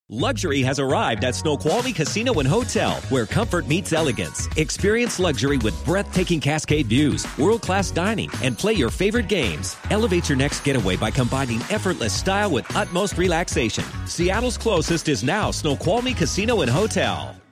Luxury has arrived at Snoqualmie Casino and Hotel, where comfort meets elegance. Experience luxury with breathtaking cascade views, world-class dining, and play your favorite games. Elevate your next getaway by combining effortless style with utmost relaxation. Seattle's closest is now Snoqualmie Casino and Hotel.